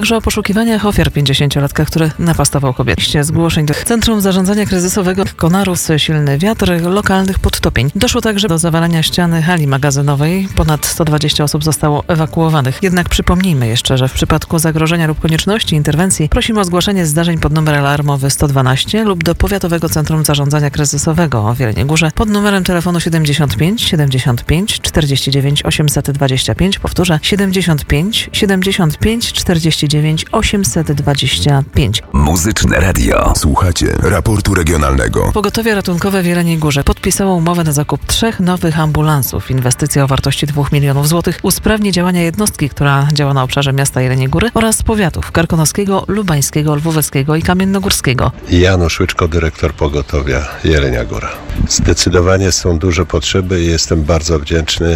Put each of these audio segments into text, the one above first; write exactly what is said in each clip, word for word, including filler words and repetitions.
Także o poszukiwaniach ofiar pięćdziesięciolatka, który napastował kobietę. Zgłoszeń do Centrum Zarządzania Kryzysowego Konarus, silny wiatr, lokalnych podtopień. Doszło także do zawalania ściany hali magazynowej. Ponad sto dwadzieścia osób zostało ewakuowanych. Jednak przypomnijmy jeszcze, że w przypadku zagrożenia lub konieczności interwencji prosimy o zgłaszanie zdarzeń pod numer alarmowy sto dwanaście lub do Powiatowego Centrum Zarządzania Kryzysowego w Jeleniej Górze pod numerem telefonu siedemdziesiąt pięć siedemdziesiąt pięć czterdzieści dziewięć osiemset dwadzieścia pięć. Powtórzę, siedemdziesiąt pięć siedemdziesiąt pięć czterdzieści dziewięć osiemset dwadzieścia pięć. Muzyczne radio. Słuchacie raportu regionalnego. Pogotowie ratunkowe w Jeleniej Górze podpisało umowę na zakup trzech nowych ambulansów. Inwestycja o wartości dwóch milionów złotych usprawni działania jednostki, która działa na obszarze miasta Jeleniej Góry oraz powiatów karkonoskiego, lubańskiego, lwóweckiego i kamiennogórskiego. Janusz Łyczko, dyrektor pogotowia Jelenia Góra. Zdecydowanie są duże potrzeby i jestem bardzo wdzięczny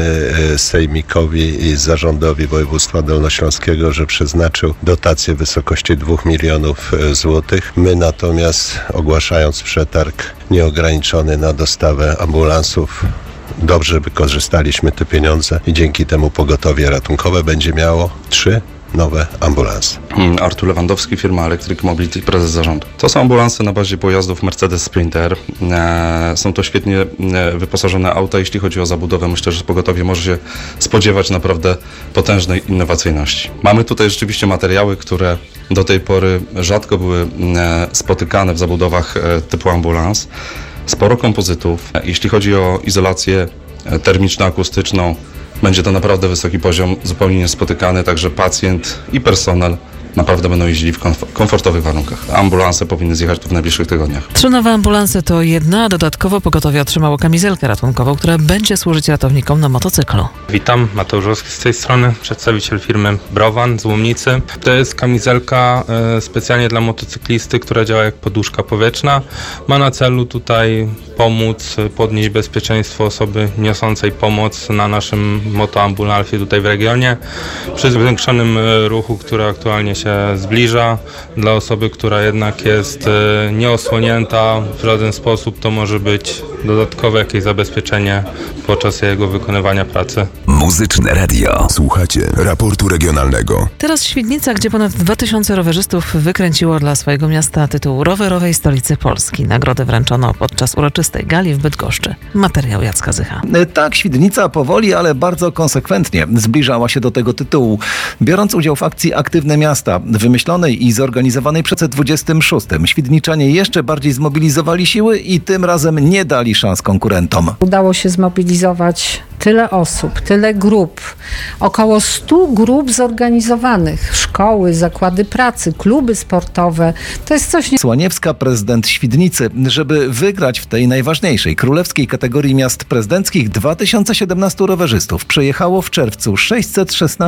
Sejmikowi i Zarządowi Województwa Dolnośląskiego, że przeznaczył dotację w wysokości dwóch milionów złotych. My natomiast, ogłaszając przetarg nieograniczony na dostawę ambulansów, dobrze wykorzystaliśmy te pieniądze i dzięki temu pogotowie ratunkowe będzie miało trzy nowe ambulanse. Artur Lewandowski, firma Electric Mobility, prezes zarządu. To są ambulanse na bazie pojazdów Mercedes Sprinter. Są to świetnie wyposażone auta. Jeśli chodzi o zabudowę, myślę, że pogotowie może się spodziewać naprawdę potężnej innowacyjności. Mamy tutaj rzeczywiście materiały, które do tej pory rzadko były spotykane w zabudowach typu ambulans. Sporo kompozytów. Jeśli chodzi o izolację termiczno-akustyczną, będzie to naprawdę wysoki poziom, zupełnie niespotykany, także pacjent i personel naprawdę będą jeździli w komf- komfortowych warunkach. Ambulanse powinny zjechać tu w najbliższych tygodniach. Trzy nowe ambulanse to jedna, a dodatkowo pogotowie otrzymało kamizelkę ratunkową, która będzie służyć ratownikom na motocyklu. Witam, Mateusz Roski z tej strony, przedstawiciel firmy Browan z Łomnicy. To jest kamizelka e, specjalnie dla motocyklisty, która działa jak poduszka powietrzna. Ma na celu tutaj pomóc podnieść bezpieczeństwo osoby niosącej pomoc na naszym motoambulansie tutaj w regionie. Przy zwiększonym ruchu, który aktualnie się zbliża, dla osoby, która jednak jest nieosłonięta w żaden sposób, to może być dodatkowe jakieś zabezpieczenie podczas jego wykonywania pracy. Muzyczne radio. Słuchacie raportu regionalnego. Teraz Świdnica, gdzie ponad dwa tysiące rowerzystów wykręciło dla swojego miasta tytuł rowerowej stolicy Polski. Nagrodę wręczono podczas uroczystej gali w Bydgoszczy. Materiał Jacka Zycha. Tak, Świdnica powoli, ale bardzo konsekwentnie zbliżała się do tego tytułu. Biorąc udział w akcji Aktywne Miasta, wymyślonej i zorganizowanej przed dwudziestym szóstym, świdniczanie jeszcze bardziej zmobilizowali siły i tym razem nie dali szans konkurentom. Udało się zmobilizować tyle osób, tyle grup, około stu grup zorganizowanych, szkoły, zakłady pracy, kluby sportowe. To jest coś nie... Słaniewska, prezydent Świdnicy, żeby wygrać w tej najważniejszej królewskiej kategorii miast prezydenckich, dwa tysiące siedemnastu rowerzystów przejechało w czerwcu sześćset szesnaście